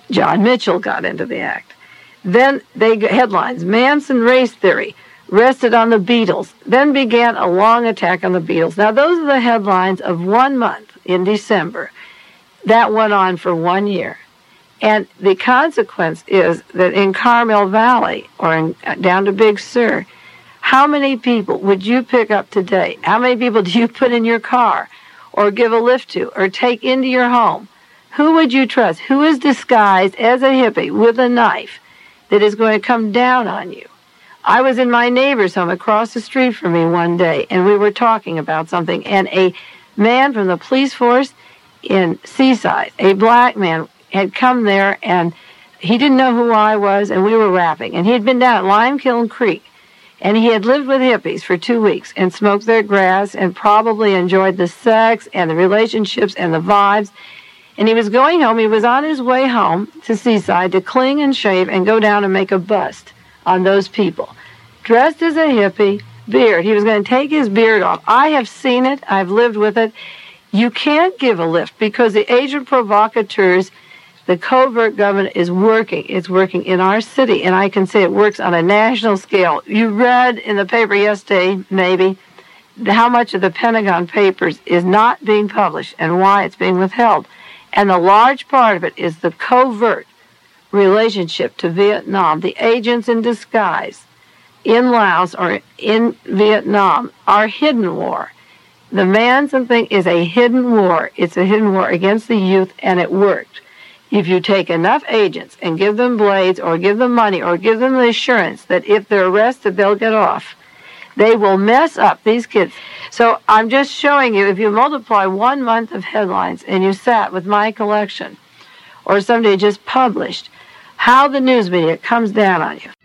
John Mitchell got into the act. Then headlines, Manson race theory, rested on the Beatles, then began a long attack on the Beatles. Now, those are the headlines of 1 month in December. That went on for 1 year. And the consequence is that in Carmel Valley, or down to Big Sur, how many people would you pick up today? How many people do you put in your car, or give a lift to, or take into your home? Who would you trust? Who is disguised as a hippie with a knife that is going to come down on you? I was in my neighbor's home across the street from me one day, and we were talking about something, and a man from the police force in Seaside, a black man, had come there, and he didn't know who I was, and we were rapping. And he had been down at Limekiln Creek, and he had lived with hippies for 2 weeks and smoked their grass and probably enjoyed the sex and the relationships and the vibes. And he was going home. He was on his way home to Seaside to clean and shave and go down and make a bust on those people. Dressed as a hippie, beard. He was going to take his beard off. I have seen it. I've lived with it. You can't give a lift because the agent provocateurs, the covert government is working. It's working in our city, and I can say it works on a national scale. You read in the paper yesterday, maybe, how much of the Pentagon Papers is not being published and why it's being withheld. And a large part of it is the covert relationship to Vietnam. The agents in disguise in Laos or in Vietnam are hidden war. The Manson thing is a hidden war. It's a hidden war against the youth, and it worked. If you take enough agents and give them blades or give them money or give them the assurance that if they're arrested, they'll get off, they will mess up these kids. So I'm just showing you, if you multiply 1 month of headlines and you sat with my collection or somebody just published, how the news media comes down on you.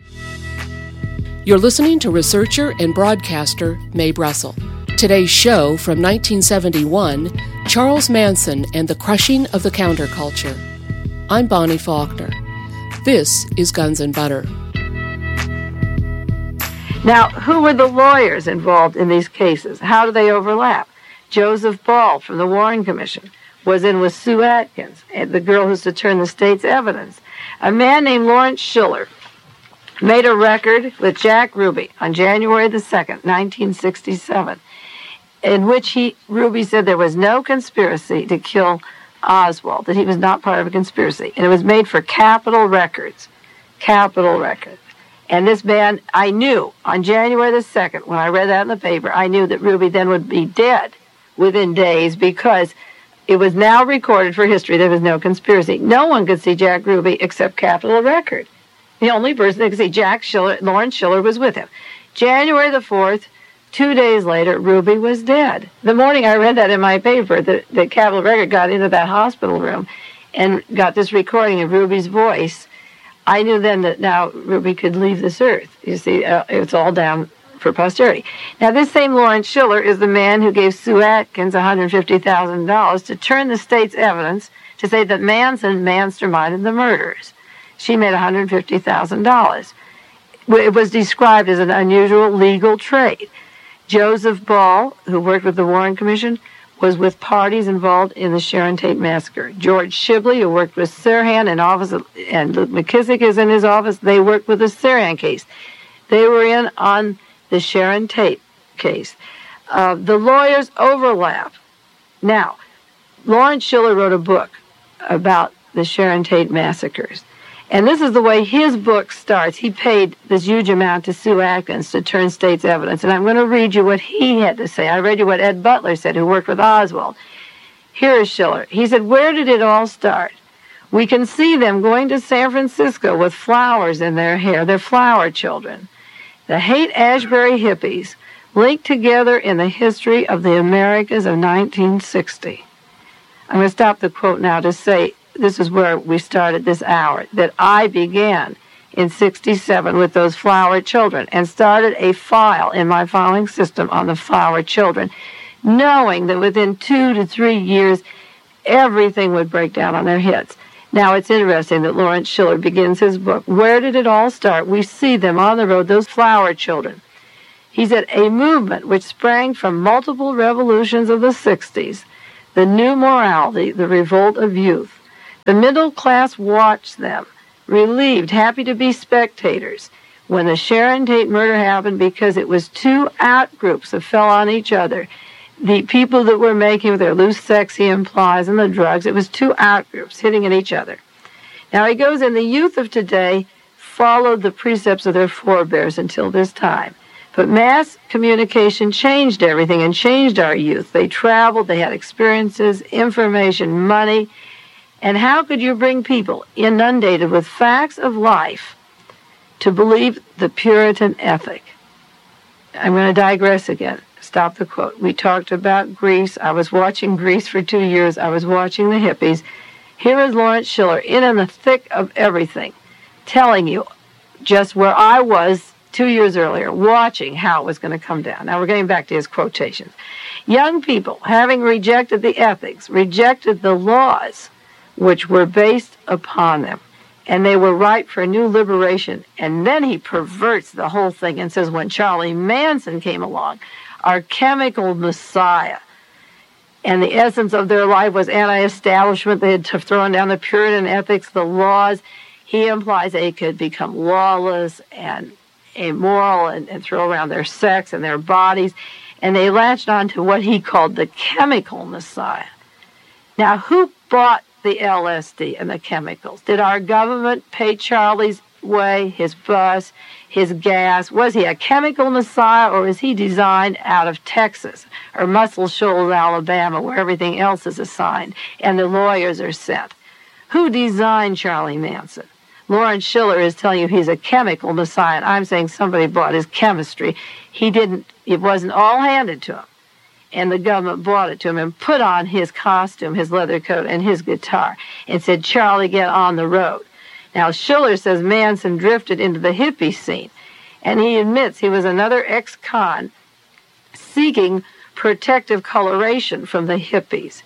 You're listening to researcher and broadcaster Mae Brussell. Today's show from 1971, Charles Manson and the Crushing of the Counterculture. I'm Bonnie Faulkner. This is Guns and Butter. Now, who were the lawyers involved in these cases? How do they overlap? Joseph Ball from the Warren Commission was in with Sue Atkins, the girl who's to turn the state's evidence. A man named Lawrence Schiller made a record with Jack Ruby on January the 2nd, 1967, in which Ruby said there was no conspiracy to kill Oswald, that he was not part of a conspiracy. And it was made for Capitol Records. Capitol Records. And this man, I knew on January the 2nd, when I read that in the paper, I knew that Ruby then would be dead within days because it was now recorded for history. There was no conspiracy. No one could see Jack Ruby except Capitol Record. The only person that could see Jack Schiller, Lawrence Schiller, was with him. January the 4th, 2 days later, Ruby was dead. The morning I read that in my paper, the Capitol Record got into that hospital room and got this recording of Ruby's voice, I knew then that now Ruby could leave this earth. You see, it's all down for posterity. Now, this same Lawrence Schiller is the man who gave Sue Atkins $150,000 to turn the state's evidence to say that Manson masterminded the murders. She made $150,000. It was described as an unusual legal trade. Joseph Ball, who worked with the Warren Commission, was with parties involved in the Sharon Tate massacre. George Shibley, who worked with Sirhan and Luke McKissick is in his office, they worked with the Sirhan case. They were in on the Sharon Tate case. The lawyers overlap. Now, Lawrence Schiller wrote a book about the Sharon Tate massacres. And this is the way his book starts. He paid this huge amount to Sue Atkins to turn state's evidence. And I'm going to read you what he had to say. I read you what Ed Butler said, who worked with Oswald. Here is Schiller. He said, "Where did it all start? We can see them going to San Francisco with flowers in their hair. They're flower children. The Haight-Ashbury hippies linked together in the history of the Americas of 1960. I'm going to stop the quote now to say, this is where we started this hour, that I began in 67 with those flower children and started a file in my filing system on the flower children, knowing that within 2 to 3 years, everything would break down on their heads. Now, it's interesting that Lawrence Schiller begins his book. Where did it all start? We see them on the road, those flower children. He said, a movement which sprang from multiple revolutions of the 60s, the new morality, the revolt of youth, The middle class watched them, relieved, happy to be spectators, when the Sharon Tate murder happened, because it was two out-groups that fell on each other. The people that were making with their loose, sexy implies and the drugs, it was two out-groups hitting at each other. Now he goes, and the youth of today followed the precepts of their forebears until this time. But mass communication changed everything and changed our youth. They traveled, they had experiences, information, money. And how could you bring people inundated with facts of life to believe the Puritan ethic? I'm going to digress again. Stop the quote. We talked about Greece. I was watching Greece for 2 years. I was watching the hippies. Here is Lawrence Schiller in the thick of everything, telling you just where I was 2 years earlier, watching how it was going to come down. Now we're getting back to his quotations. Young people, having rejected the ethics, rejected the laws which were based upon them, and they were ripe for a new liberation. And then he perverts the whole thing and says, when Charlie Manson came along, our chemical messiah, and the essence of their life was anti-establishment. They had thrown down the Puritan ethics, the laws. He implies they could become lawless and immoral and throw around their sex and their bodies. And they latched on to what he called the chemical messiah. Now, who bought the LSD and the chemicals? Did our government pay Charlie's way, his bus, his gas? Was he a chemical messiah, or is he designed out of Texas or Muscle Shoals, Alabama, where everything else is assigned and the lawyers are sent? Who designed Charlie Manson? Lawrence Schiller is telling you he's a chemical messiah, and I'm saying somebody bought his chemistry. It wasn't all handed to him. And the government brought it to him and put on his costume, his leather coat, and his guitar, and said, Charlie, get on the road. Now, Schiller says Manson drifted into the hippie scene, and he admits he was another ex-con seeking protective coloration from the hippies.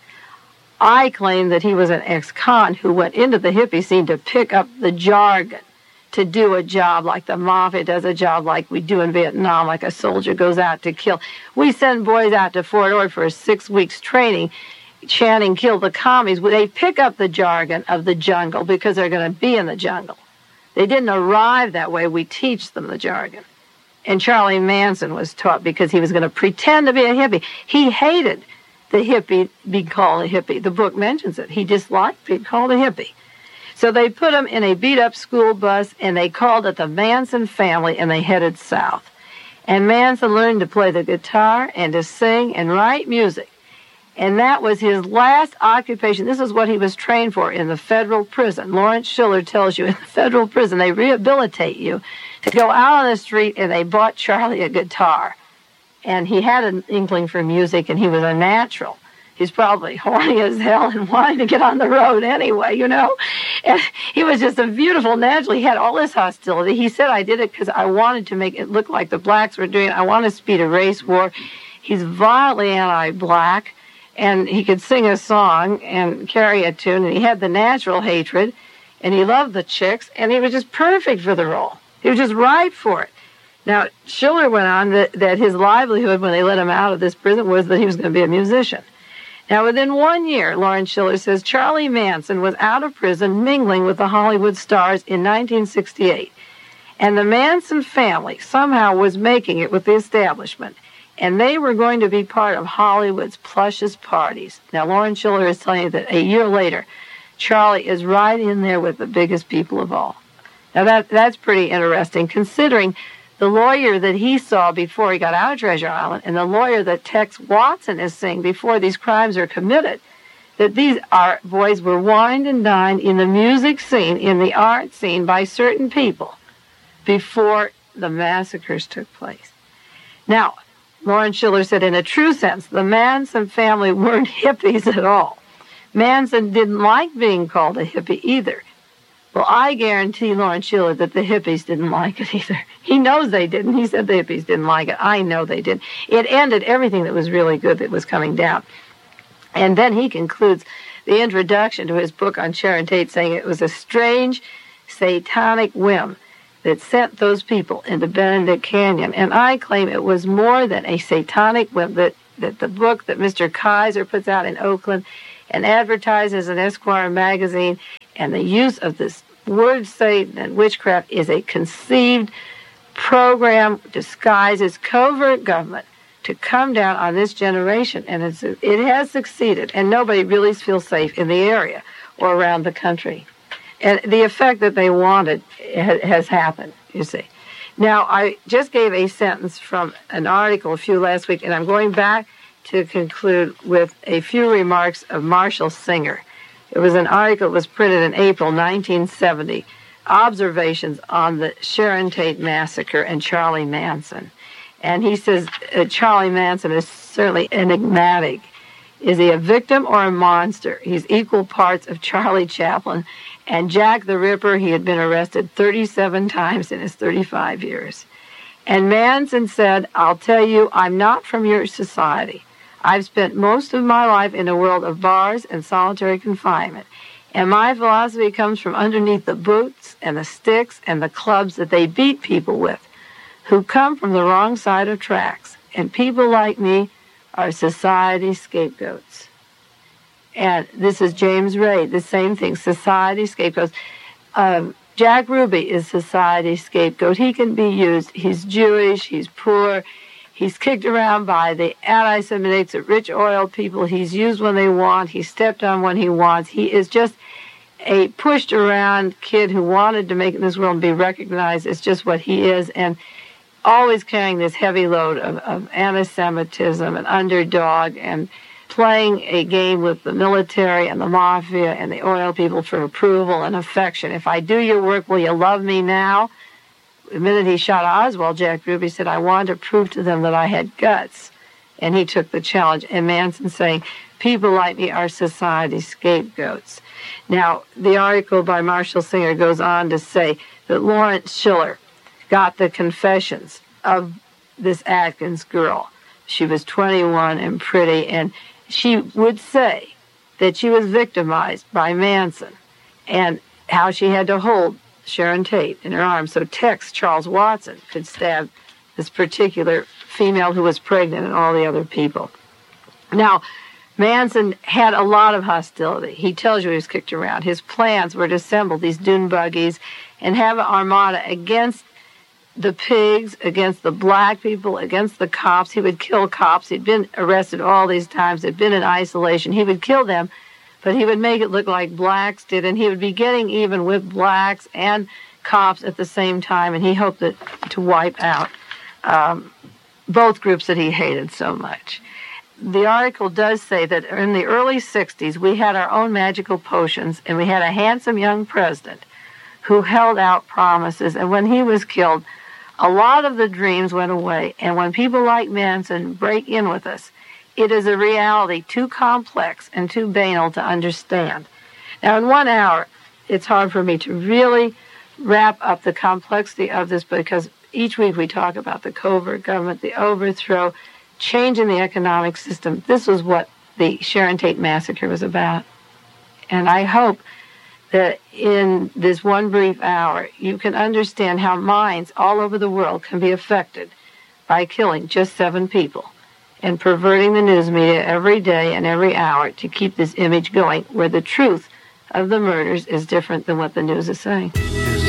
I claim that he was an ex-con who went into the hippie scene to pick up the jargon, to do a job like the mafia does, a job like we do in Vietnam, like a soldier goes out to kill. We send boys out to Fort Ord for 6 weeks training, chanting, kill the commies. They pick up the jargon of the jungle because they're going to be in the jungle. They didn't arrive that way. We teach them the jargon. And Charlie Manson was taught because he was going to pretend to be a hippie. He hated the hippie being called a hippie. The book mentions it. He disliked being called a hippie. So they put him in a beat-up school bus, and they called it the Manson family, and they headed south. And Manson learned to play the guitar and to sing and write music. And that was his last occupation. This is what he was trained for in the federal prison. Lawrence Schiller tells you in the federal prison, they rehabilitate you to go out on the street, and they bought Charlie a guitar. And he had an inkling for music, and he was a natural. He's probably horny as hell and wanting to get on the road anyway, you know. And he was just a beautiful natural. He had all this hostility. He said, I did it because I wanted to make it look like the blacks were doing it. I want to speed a race war. He's violently anti-black, and he could sing a song and carry a tune, and he had the natural hatred, and he loved the chicks, and he was just perfect for the role. He was just right for it. Now, Schiller went on that his livelihood when they let him out of this prison was that he was going to be a musician. Now, within 1 year, Lawrence Schiller says, Charlie Manson was out of prison mingling with the Hollywood stars in 1968. And the Manson family somehow was making it with the establishment. And they were going to be part of Hollywood's plushest parties. Now, Lawrence Schiller is telling you that a year later, Charlie is right in there with the biggest people of all. Now, that's pretty interesting, considering the lawyer that he saw before he got out of Treasure Island and the lawyer that Tex Watson is seeing before these crimes are committed, that these boys were wined and dined in the music scene, in the art scene by certain people before the massacres took place. Now, Lawrence Schiller said, in a true sense, the Manson family weren't hippies at all. Manson didn't like being called a hippie either. Well, I guarantee Lawrence Schiller that the hippies didn't like it either. He knows they didn't. He said the hippies didn't like it. I know they didn't. It ended everything that was really good that was coming down. And then he concludes the introduction to his book on Sharon Tate saying it was a strange, satanic whim that sent those people into Benedict Canyon. And I claim it was more than a satanic whim, that the book that Mr. Kaiser puts out in Oakland and advertises in Esquire magazine, and the use of this word Satan and witchcraft is a conceived program disguised as covert government to come down on this generation, and it has succeeded, and nobody really feels safe in the area or around the country. And the effect that they wanted has happened, you see. Now, I just gave a sentence from an article a few last week, and I'm going back to conclude with a few remarks of Marshall Singer. It was an article that was printed in April 1970, Observations on the Sharon Tate Massacre and Charlie Manson. And he says Charlie Manson is certainly enigmatic. Is he a victim or a monster? He's equal parts of Charlie Chaplin and Jack the Ripper. He had been arrested 37 times in his 35 years. And Manson said, I'll tell you, I'm not from your society. I've spent most of my life in a world of bars and solitary confinement. And my philosophy comes from underneath the boots and the sticks and the clubs that they beat people with, who come from the wrong side of tracks. And people like me are society scapegoats. And this is James Ray, the same thing, society scapegoats. Jack Ruby is society scapegoat. He can be used. He's Jewish, he's poor, he's kicked around by the anti-Semites, the rich oil people. He's used when they want. He's stepped on when he wants. He is just a pushed around kid who wanted to make it in this world and be recognized. It's just what he is. And always carrying this heavy load of anti-Semitism and underdog and playing a game with the military and the mafia and the oil people for approval and affection. If I do your work, will you love me now? The minute he shot Oswald, Jack Ruby said, I wanted to prove to them that I had guts. And he took the challenge. And Manson saying, people like me are society scapegoats. Now, the article by Marshall Singer goes on to say that Lawrence Schiller got the confessions of this Atkins girl. She was 21 and pretty, and she would say that she was victimized by Manson and how she had to hold Sharon Tate in her arms so Tex Charles Watson could stab this particular female who was pregnant and all the other people. Now, Manson had a lot of hostility. He tells you he was kicked around. His plans were to assemble these dune buggies and have an armada against the pigs, against the black people, against the cops. He would kill cops. He'd been arrested all these times. He'd been in isolation. He would kill them, but he would make it look like blacks did, and he would be getting even with blacks and cops at the same time, and he hoped to wipe out both groups that he hated so much. The article does say that in the early 60s, we had our own magical potions, and we had a handsome young president who held out promises, and when he was killed, a lot of the dreams went away. And when people like Manson break in with us, it is a reality too complex and too banal to understand. Now, in 1 hour, it's hard for me to really wrap up the complexity of this, because each week we talk about the covert government, the overthrow, change in the economic system. This was what the Sharon Tate massacre was about. And I hope that in this one brief hour, you can understand how minds all over the world can be affected by killing just 7 people and perverting the news media every day and every hour to keep this image going where the truth of the murders is different than what the news is saying.